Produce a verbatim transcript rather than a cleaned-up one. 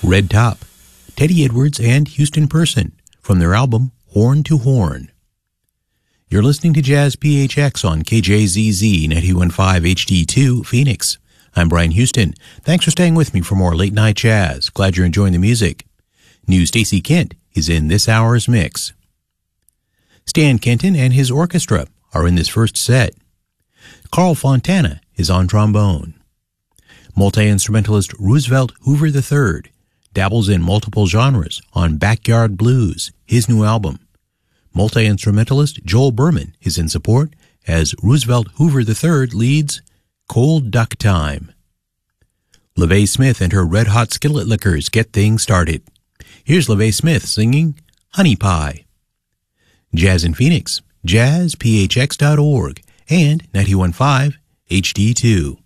Red Top, Teddy Edwards and Houston Person from their album Horn to Horn. You're listening to Jazz P H X on K J Z Z ninety-one point five H D two Phoenix. I'm Brian Houston. Thanks for staying with me for more late night jazz. Glad you're enjoying the music. New Stacey Kent is in this hour's mix. Stan Kenton and his orchestra are in this first set. Carl Fontana is on trombone. Multi-instrumentalist Roosevelt Hoover the third dabbles in multiple genres on Backyard Blues, his new album. Multi-instrumentalist Joel Berman is in support as Roosevelt Hoover the third leads Cold Duck Time. LaVey Smith and her Red Hot Skillet Lickers get things started. Here's LaVey Smith singing Honey Pie. Jazz in Phoenix, jazz p h x dot org, and ninety-one point five H D two.